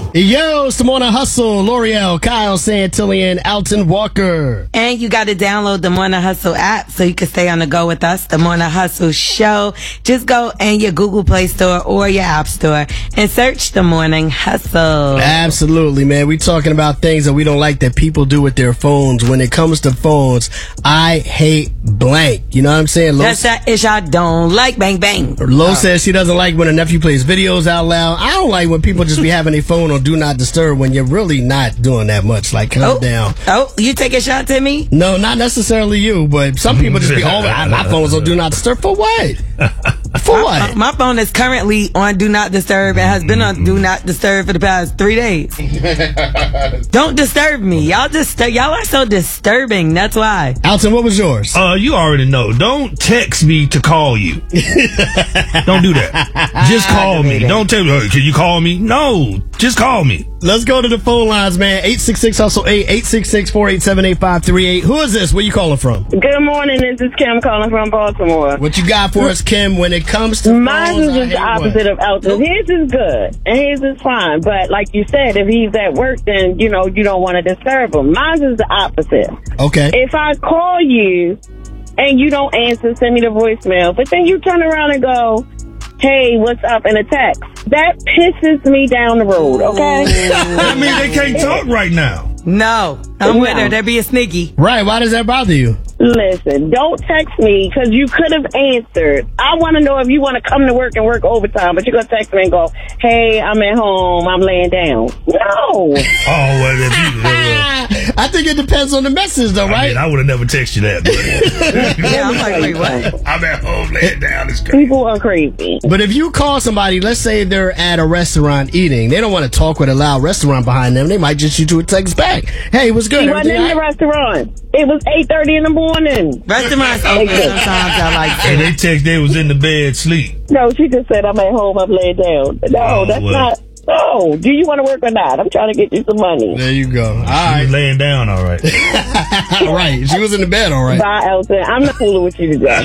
Yo, it's the Morning Hustle. L'Oreal, Kyle Santillian, Alton Walker. And you got to download the Morning Hustle app so you can stay on the go with us. The Morning Hustle Show. Just go in your Google Play Store or your App Store and search the Morning Hustle. Absolutely, man. We talking about things that we don't like that people do with their phones. When it comes to phones, I hate blank. You know what I'm saying? That's that ish I don't like. Bang, bang. Lo says she doesn't like when her nephew plays videos out loud. I don't like when people just be having their phone on Do Not Disturb when you're really not doing that much. Like, calm down. Oh, you take a shot to me? No, not necessarily you, but some people just be, my phone's on Do Not Disturb. For what? For what? My phone is currently on Do Not Disturb and has been on Do Not Disturb for the past 3 days. Don't disturb me. Y'all are so disturbing. That's why. Alton, what was yours? You already know. Don't text me to call you. Don't do that. Just call me. Don't tell me, hey, can you call me? No, just call me. Let's go to the phone lines, man. 866-HUSTLE-8, 866-487-8538. Who is this? Where you calling from? Good morning. This is Kim calling from Baltimore. What you got for us, Kim, when it comes to Mine phones? is just the opposite of Alton. His is good, and his is fine. But like you said, if he's at work, then, you don't want to disturb him. Mine is the opposite. Okay. If I call you and you don't answer, send me the voicemail, but then you turn around and go, hey, what's up, in a text. That pisses me down the road, okay? I mean, they can't talk right now. No, I'm with her. There be a sneaky. Right. Why does that bother you? Listen, don't text me because you could have answered. I want to know if you want to come to work and work overtime, but you're going to text me and go, hey, I'm at home, I'm laying down. No. Oh, well, if you... I think it depends on the message, though, right? I mean, I would have never texted you that. But Yeah, I'm like, wait, what? I'm at home laying down. It's crazy. People are crazy. But if you call somebody, let's say they're at a restaurant eating, they don't want to talk with a loud restaurant behind them. They might just shoot you a text back. Hey, what's good? He wasn't in the restaurant. It was 8:30 in the morning. Restaurants open sometimes. I like And they text they was in the bed sleep. No, she just said, I'm at home, I'm laying down. No, that's well. not. No, do you want to work or not? I'm trying to get you some money. There you go. All She right. was laying down, all right. Right. She was in the bed, all right. Bye, Elton. I'm not fooling with you today.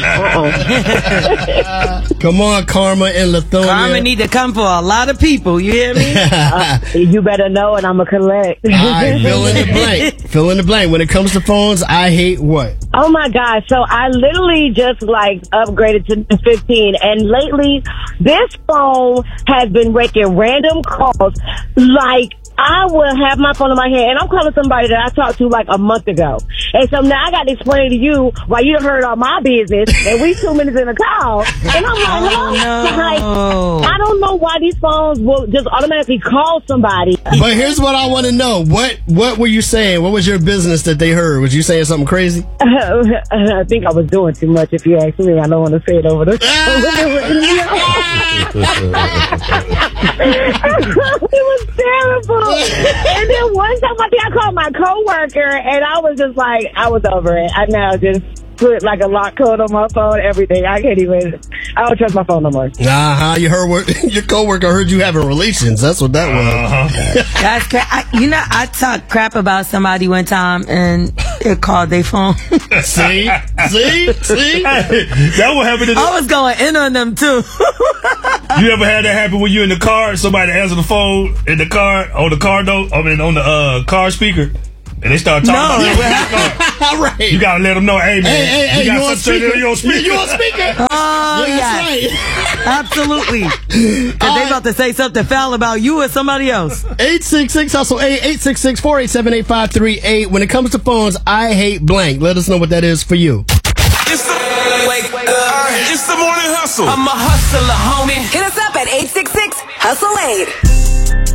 Come on, Karma and Lithonia. Karma need to come for a lot of people. You hear me? You better know, and I'm going to collect. All right, fill in the blank. Fill in the blank. When it comes to phones, I hate what? Oh my gosh. So I literally just upgraded to the 15, and lately this phone has been making random calls. I will have my phone in my hand, and I'm calling somebody that I talked to a month ago. And so now I got to explain to you why you heard all my business, and we 2 minutes in a call. And I'm like, I don't know why these phones will just automatically call somebody. But here's what I want to know. What were you saying? What was your business that they heard? Was you saying something crazy? I think I was doing too much, if you ask me. I don't want to say it over the It was terrible. And then one time I called my coworker, and I was just like, I was over it. I now just put a lock code on my phone, everything. I don't trust my phone no more. You heard your coworker heard you having relations. That's what that was. That's I talked crap about somebody one time and it called their phone. See? That what happened to I was going in on them too. You ever had that happen when you're in the car, somebody answer the phone in the car, on the car speaker, and they start talking about you? All right. You gotta let them know, hey, man, Hey, you you got on something speaker? you on speaker. You on speaker? Oh, That's yes. right. Absolutely. Because they about to say something foul about you or somebody else. 866-HUSTLE-8, 866-487-8538. When it comes to phones, I hate blank. Let us know what that is for you. It's the Morning Hustle. I'm a hustler, homie. Hit us up at 866-HUSTLE-8.